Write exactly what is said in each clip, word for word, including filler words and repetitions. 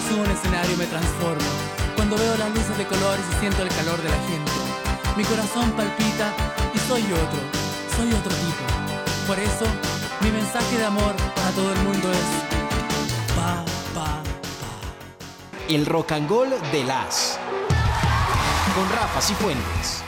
subo a un escenario me transformo. Cuando veo las luces de colores y siento el calor de la gente, mi corazón palpita y soy otro, soy otro tipo. Por eso, mi mensaje de amor para todo el mundo es pa, pa, pa. El rock and roll de las con Rafa Cifuentes.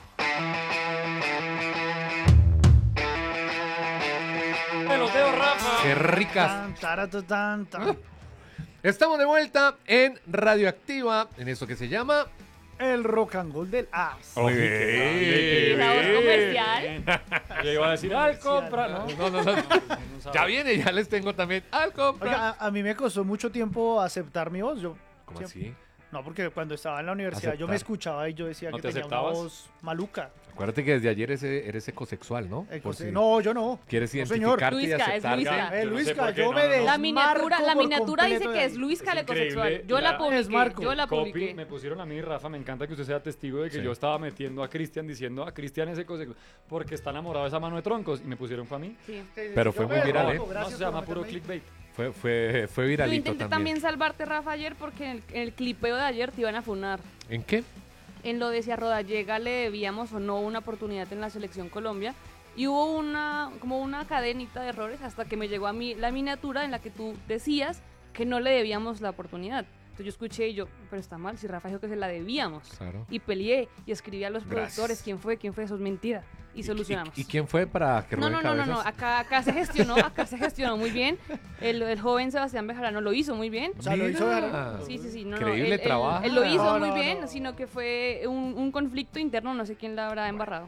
Peloteo, Rafa. ¡Qué ricas! Tan, tarata, tan, tan. Estamos de vuelta en Radioactiva, en eso que se llama... El rock and roll del as. Muy bien. La voz comercial. Yo iba a decir, al compra, ¿no? No, no, no. Ya viene, ya les tengo también al compra. Oiga, a, a mí me costó mucho tiempo aceptar mi voz. Yo, ¿Cómo siempre- así? No, porque cuando estaba en la universidad yo me Aceptar. escuchaba y yo decía ¿No que te tenía aceptabas? una voz maluca. Acuérdate que desde ayer eres, eres ecosexual, ¿no? Eh, Por cosa- si No, yo no. quieres No, señor. identificarte y Luisca, es aceptarte. Luisca. Eh, Yo no sé Luisca, por qué, yo no, me no, no. des- La miniatura, Marco la por miniatura dice completo que de es ahí. Luisca el Es ecosexual. increíble. Yo la La- publiqué. Desmarco. Yo la Copy, publiqué. me pusieron a mí, Rafa, me encanta que usted sea testigo de que Sí. yo estaba metiendo a Cristian diciendo a Cristian ese ecosexual porque está enamorado de esa mano de troncos y me pusieron fue a mí. Sí. Pero Yo fue muy me viral, desmarco, ¿eh? No, gracias se llama por puro meterme ahí. clickbait. Fue, fue, fue Yo viralito intenté también. también salvarte, Rafa, ayer porque en el, en el clipeo de ayer te iban a funar. ¿En qué? En lo de si a Rodallega le debíamos o no una oportunidad en la Selección Colombia. Y hubo una, como una cadenita de errores hasta que me llegó a mí la miniatura en la que tú decías que no le debíamos la oportunidad. Entonces yo escuché y yo, pero está mal, si Rafa dijo que se la debíamos. Claro. Y peleé y escribí a los Gracias. productores quién fue, quién fue, eso es mentira. Y, solucionamos. ¿Y, y quién fue para que No, rueden no, no, no, no, cabezas? acá, acá se gestionó, acá se gestionó muy bien. El, el joven Sebastián Bejarano lo hizo muy bien. O sea, lo hizo Mira. Bejarano. Sí, sí, sí. No, no, Increíble él- él- trabajo. Él, lo hizo No, muy no, bien, no. sino que fue un, un conflicto interno, no sé quién la habrá embarrado.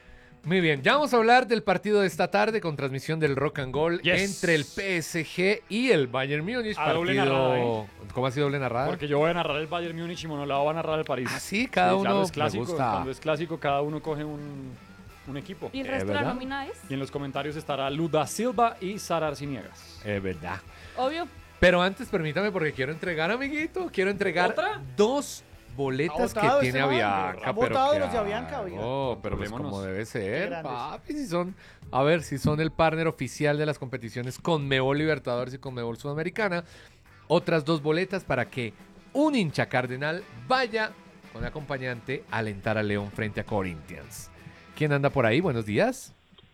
Muy bien, ya vamos a hablar del partido de esta tarde con transmisión del Rock and Roll Yes. entre el P S G y el Bayern Múnich. A doble partido... narrada, ¿eh? ¿Cómo ha sido doble narrada? Porque yo voy a narrar el Bayern Múnich y Monolao va a narrar el París. Ah, sí, cada Sí, uno claro, es me clásico. gusta. Cuando es clásico, cada uno coge un, un equipo. ¿Y el ¿Eh, resto de la verdad? nómina es? Y en los comentarios estará Luda Silva y Sara Arciniegas. Es verdad. Obvio. Pero antes, permítame, porque quiero entregar, amiguito, quiero entregar ¿Otra? dos boletas Ha que votado tiene este man. Avianca. Ha pero votado claro. los de Avianca, oiga. Oh, pero pues Controlémonos. como debe Qué ser, grandes. papi, si son, a ver, si son el partner oficial de las competiciones Conmebol Libertadores y Conmebol Sudamericana, otras dos boletas para que un hincha cardenal vaya con acompañante a alentar a León frente a Corinthians. ¿Quién anda por ahí? Buenos días.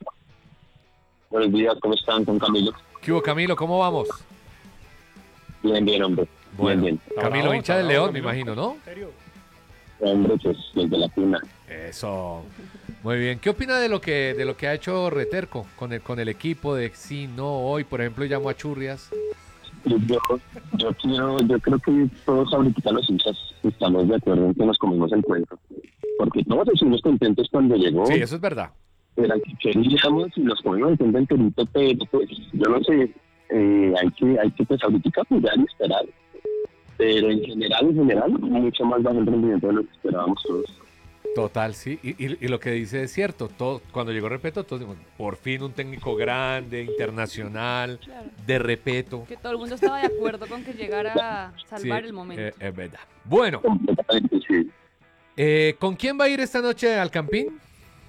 Buenos días, ¿cómo están con Camilo? ¿Qué hubo, Camilo? ¿Cómo vamos? Bien, bien, hombre. Bueno, Bien, Camilo, bravo, hincha está del bravo, León, me Camilo. imagino, ¿no? ¿En serio? bien. Hombre, pues desde la cuna. Eso. Muy bien. ¿Qué opina de lo que de lo que ha hecho Reterco con el con el equipo de sí, no, hoy, por ejemplo, llamó a Churrias? Yo, yo quiero, yo creo que todos ahorita los hinchas estamos de acuerdo en que nos comimos el cuento. Porque todos estuvimos contentos cuando llegó. Sí, eso es verdad. Era que queríamos y nos comimos el cuento enterito, pero pues yo no sé, eh, hay que, hay que pues ahorita apoyar y esperar. Pero en general, en general, mucho más bajo el rendimiento de lo que esperábamos todos. Total, sí. Y, y- y lo que dice es cierto. Todo, cuando llegó Repeto, todos dijimos, por fin un técnico grande, internacional, Claro. de Repeto. Que todo el mundo estaba de acuerdo con que llegara a salvar Sí, el momento. eh, es verdad. Bueno, Completamente, sí. eh, ¿con quién va a ir esta noche al Campín?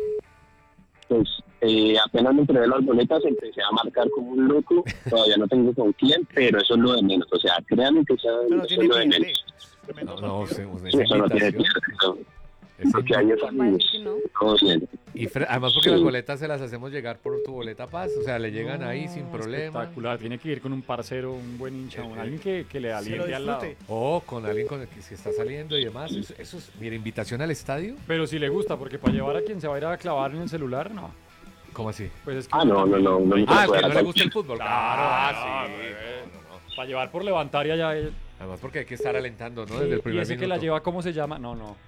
Pues eh, apenas me entregué las boletas, empecé a marcar como un loco. Todavía no tengo con quién, pero eso es lo de menos. O sea, créanme que eso, Pero eso tiene es lo de que menos. Tremendo No, no, partido. se- Sí, esa eso no tiene invitación. pierde. esa Porque ahí invitación. ¿Quién va a estamos decir que no? todos bien. Y fre- además porque Sí. las boletas se las hacemos llegar por tu boleta paz, o sea, le llegan ahí sin problema. Espectacular. Tiene que ir con un parcero, un buen hincha, un- Eh, alguien que, que le Se lo aliente al lado. disfrute. O con alguien con el que se está saliendo y demás. Eso, eso es, mira, invitación al estadio. Pero si le gusta, porque para llevar a quien se va a ir a clavar en el celular, no. ¿Cómo así? Pues es que Ah, no, no, no. no Ah, el puede que no le hacer. gusta el fútbol. Claro, Ah, claro, sí. eh. No, no, no. para llevar por levantar y allá. eh, Además porque hay que estar alentando, ¿no? sí, Desde el y primer ese minuto. que la lleva, ¿cómo se llama? No, no.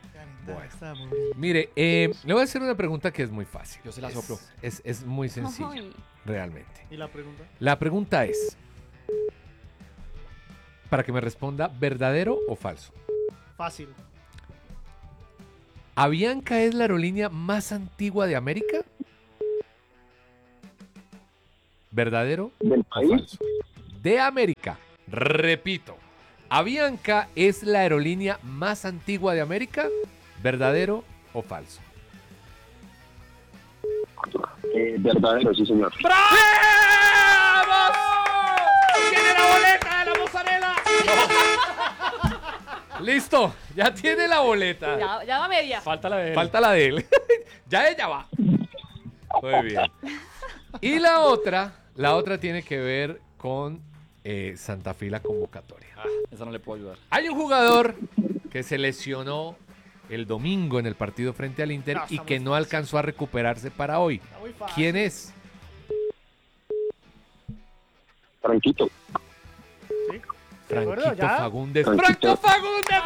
Mire, eh, le voy a hacer una pregunta que es muy fácil. Yo se la Es- soplo. Es, es muy sencilla, Ay. realmente. ¿Y la pregunta? La pregunta es, para que me responda, ¿verdadero o falso? Fácil. ¿Avianca es la aerolínea más antigua de América? ¿Verdadero ¿Del o país? falso? De América. Repito, ¿Avianca es la aerolínea más antigua de América? ¿Verdadero o falso? Eh, verdadero, sí, señor. ¡Vamos! ¡Tiene la boleta de la mozzarella! Listo, ya tiene la boleta. Ya, ya va media. Falta la de él. Falta la de él. Ya ella va. Muy bien. Y la otra, la otra tiene que ver con eh, Santa Fe y la convocatoria. Ah, esa no le puedo ayudar. Hay un jugador que se lesionó el domingo en el partido frente al Inter No, y está que muy no fácil. alcanzó a recuperarse para hoy. Está muy fácil. ¿Quién es? Franquito. ¿Sí? ¿De acuerdo? Franquito ¿Ya? Fagundes. Franquito. ¡Franco Fagundes!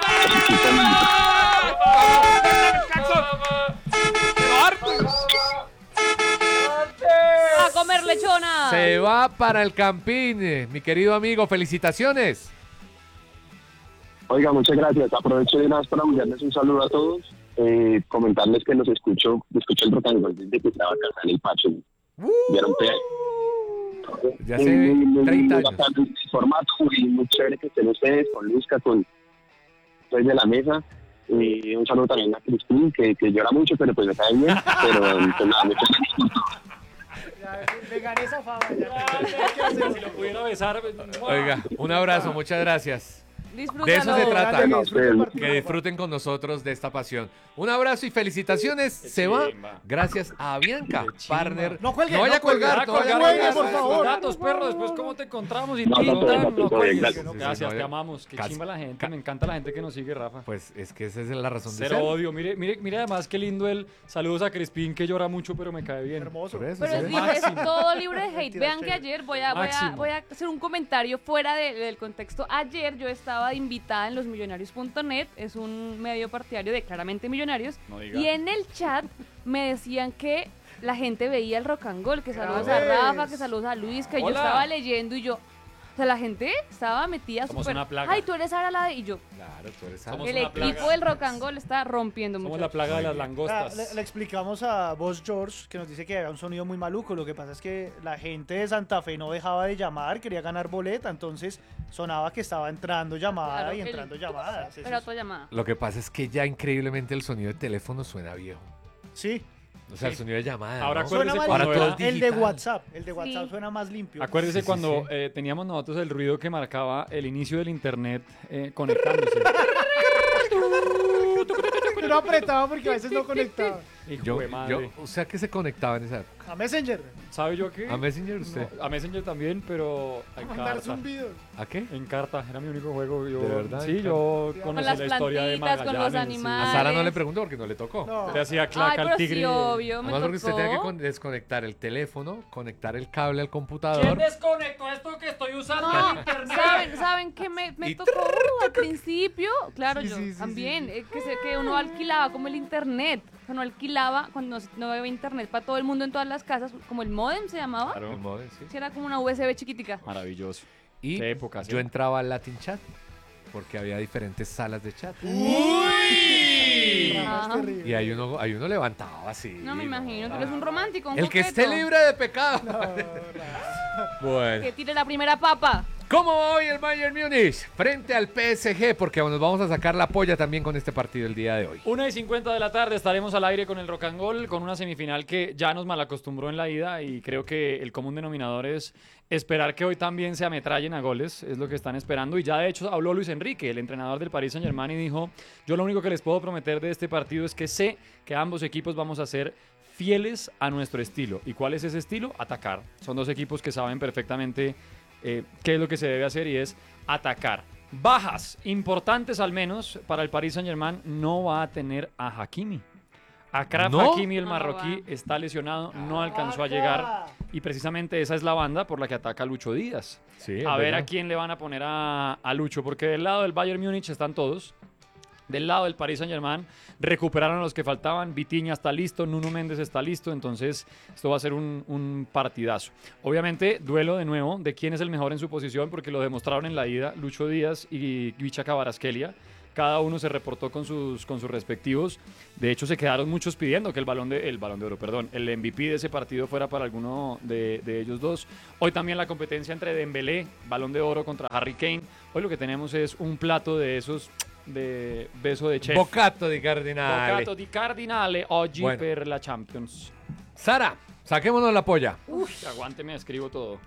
¡A comer lechona! Se va para el Campín, eh, mi querido amigo. Felicitaciones. Oiga, muchas gracias. Aprovecho de una vez para enviarles un saludo a todos. Eh, comentarles que los escucho, escucho el Rotangol desde que estaba acá en el Pacho. ¿Vieron que? Ya hace treinta años. El formato muy, muy chévere que estén ustedes, con Luzca, con pues, de la mesa. Y un saludo también a Cristín, que, que llora mucho, pero pues me cae bien. Pero pues, nada, muchas gracias. Ya, le gané esa fama. Ya. Si lo pudiera besar. pues, Oiga, un abrazo, muchas gracias. Disfrútalo. De eso se trata. Grande, Bueno, disfrute el ustedes- partido, Que disfruten con nosotros de esta pasión. Un abrazo y felicitaciones. Qué Se va chimba. gracias a Bianca, Qué chimba. partner. No cuelgue, vaya no a colgar, Ya, no vaya a colgar, cuelgue, colgar. por favor. Datos, perro, después cómo te encontramos y No, tin, no, no, tan, no, no no, cuelgues. gracias. Gracias, Sí, sí, te no, amamos. Qué casi- chimba la gente. ca- Me encanta la gente que nos sigue, Rafa. Pues es que esa es la razón de Cero ser. odio. Mire, mire, mire además qué lindo el saludos a Crispín que llora mucho pero me cae bien. Hermoso. Por eso, Pero ¿sí? es, libre, es Máximo. todo libre de hate. Mentira, Vean que chévere. ayer voy a, voy, a, Máximo. voy a hacer un comentario fuera de- del contexto. Ayer yo estaba invitada en losmillonarios punto net, es un medio partidario de claramente millonarios, No diga. y en el chat me decían que la gente veía el rock and roll, que saludos a Gracias. Rafa, que saludos a Luis, que yo Hola. estaba leyendo y yo... O sea, la gente estaba metida Somos súper... una plaga. Ay, tú eres Sara la de... Y yo, Claro, tú eres Somos algo. el una equipo plaga. del rock and roll está rompiendo Somos mucho. la plaga de las Ah, langostas. le, le explicamos a Boss George que nos dice que había un sonido muy maluco. Lo que pasa es que la gente de Santa Fe no dejaba de llamar, quería ganar boleta, entonces sonaba que estaba entrando llamada Claro, y el- entrando llamadas. Eso Pero es- otra llamada. Lo que pasa es que ya increíblemente el sonido de teléfono suena viejo. Sí, O sea, el Sí. sonido de llamada. Ahora ¿no? acuérdese suena más cuando Ahora todo limpio. es El de digital. WhatsApp, el de WhatsApp Sí. suena más limpio. Acuérdese Sí, sí, cuando sí. eh, teníamos nosotros el ruido que marcaba el inicio del internet eh, conectándose. Yo no apretaba porque a veces no conectaba. Hijo Yo, de madre. yo, o sea, que se conectaba en esa época. A Messenger, ¿Sabe yo qué? ¿A Messenger usted? No, a Messenger también, pero a en mandar carta. zumbidos. ¿A qué? En carta, era mi único juego. Yo, ¿De verdad? Sí, ¿En yo carta? conocí Con las la historia de plantitas, con los Magallanes. sí. animales. A Sara no le Vales. pregunto porque no le tocó. No. Le hacía Ay, claca pero al tigre. sí, obvio, me Además porque usted tocó. tenía que con- desconectar el teléfono, conectar el cable al computador. ¿Quién desconectó esto que estoy usando No, en internet? ¿saben, ¿saben qué me, me Y tocó uh, al principio? Claro, Sí, yo sí, sí, también, eh, que, sé que uno alquilaba como el internet, o sea, no alquilaba cuando no, no había internet para todo el mundo en todas las casas, como el modem se llamaba, El Claro. modem, sí. que era como una U S B chiquitica. Maravilloso. Y Qué época, sí. yo entraba al Latin Chat porque había diferentes salas de chat. Rafa, Ajá. es terrible. Y ahí uno, ahí uno levantaba así. No me imagino, tú ¿no? eres un romántico, un El que esté coqueto. libre de pecado. No, Rafa. Bueno. Que tire la primera papa. ¿Cómo va hoy el Bayern Múnich frente al P S G? Porque nos vamos a sacar la polla también con este partido el día de hoy. Una y cincuenta de la tarde estaremos al aire con el Rock and Roll, con una semifinal que ya nos malacostumbró en la ida y creo que el común denominador es esperar que hoy también se ametrallen a goles, es lo que están esperando. Y ya de hecho habló Luis Enrique, el entrenador del Paris Saint Germain, y dijo, yo lo único que les puedo prometer de este partido es que sé que ambos equipos vamos a ser fieles a nuestro estilo. ¿Y cuál es ese estilo? Atacar. Son dos equipos que saben perfectamente eh, qué es lo que se debe hacer y es atacar. Bajas importantes al menos para el Paris Saint Germain no va a tener a Hakimi. Akraf ¿No? Hakimi, el No marroquí, va. está lesionado, no alcanzó a llegar y precisamente esa es la banda por la que ataca Lucho Díaz. Sí, A ver a quién le van a poner a, a Lucho, porque del lado del Bayern Múnich están todos. Del lado del Paris Saint-Germain recuperaron a los que faltaban. Vitinha está listo, Nuno Méndez está listo. Entonces, esto va a ser un, un partidazo. Obviamente, duelo de nuevo de quién es el mejor en su posición, porque lo demostraron en la ida Lucho Díaz y Vicha Kvaratskhelia. Cada uno se reportó con sus, con sus respectivos. De hecho, se quedaron muchos pidiendo que el balón de, el balón de oro, perdón, el M V P de ese partido fuera para alguno de, de ellos dos. Hoy también la competencia entre Dembélé, balón de oro contra Harry Kane. Hoy lo que tenemos es un plato de esos de beso de chef. Bocato di Cardinale. Bocato di Cardinale oggi Bueno. per la Champions. Sara, saquémonos la polla. Uf, aguánteme, escribo todo.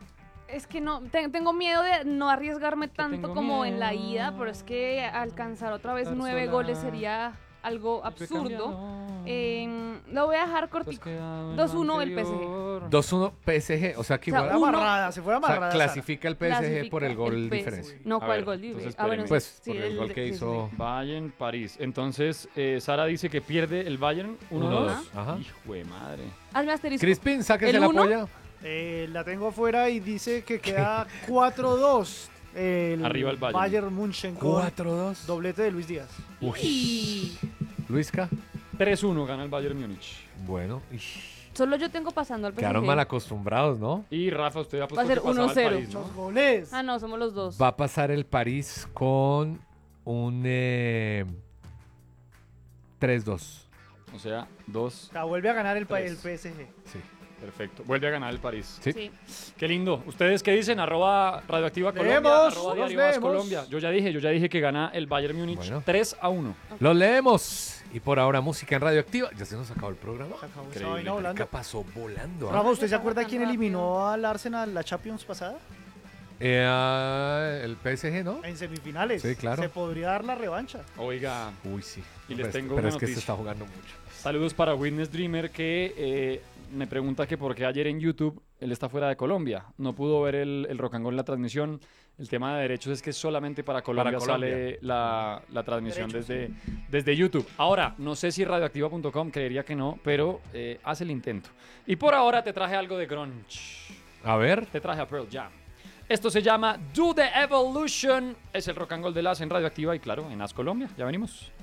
Es que no, te- tengo miedo de no arriesgarme tanto tengo como en la miedo. ida, pero es que alcanzar otra vez Estar nueve sola. goles sería algo absurdo. Eh, lo voy a dejar cortico. dos uno el P S G. dos uno P S G, o sea que O sea, igual uno- amarrada, se fue o sea, amarrada. Sara. clasifica el P S G Clasifica por el gol P S G. diferencia. No, A ¿cuál ver, gol entonces diferencia? Ah, bueno, espérenme. Pues sí, por el gol que sí, sí. hizo Bayern, París. Entonces, eh, Sara dice que pierde el Bayern uno dos. uno dos. Ajá. Hijo de madre. Hazme asterisco. Crispin, sáquese ¿El la uno? polla. Eh, la tengo afuera y dice que queda cuatro dos. El Arriba el Bayern. Bayern München con cuatro dos. doblete de Luis Díaz. Y Luisca. tres uno gana el Bayern Múnich. Bueno, ish, solo yo tengo pasando al P S G. quedaron mal acostumbrados, ¿no? Y Rafa, usted apostó Va a ser que pasaba uno cero. el París, Los ¿no? goles. Ah, no, somos los dos. Va a pasar el París con un eh, tres dos. O sea, dos. O sea, vuelve a ganar el, pa- Tres. el P S G. Sí. Perfecto. Vuelve a ganar el París. Sí. Sí. Qué lindo. ¿Ustedes qué dicen? Arroba Radioactiva Colombia, Leemos, arroba los Diario Más leemos. Colombia. Yo ya dije, yo ya dije que gana el Bayern Múnich Bueno. tres a uno. Los leemos. Y por ahora, música en Radioactiva. Ya se nos acabó el programa. Se acabó esa Increíble. vaina volando. ¿Qué pasó volando? ah? Rafa, ¿usted se Estamos acuerda tan quién rápido. eliminó al Arsenal la Champions pasada? Eh, ah, el P S G, ¿no? En semifinales. Sí, claro. Se podría dar la revancha. Oiga, Uy, sí. Y les Pero- tengo Pero una es que se noticia. está jugando mucho. saludos para Witness Dreamer que eh, me pregunta que por qué ayer en YouTube él está fuera de Colombia. No pudo ver el, el Rock and Roll en la transmisión. El tema de derechos es que solamente para Colombia, Colombia. sale la, la transmisión Derechos, desde, desde YouTube. Ahora, no sé si radioactiva punto com, creería que no, pero eh, hace el intento. Y por ahora te traje algo de grunge. A ver. Te traje a Pearl Jam. Esto se llama Do the Evolution. Es el Rock and Roll de Las en Radioactiva y claro, en As Colombia. Ya venimos.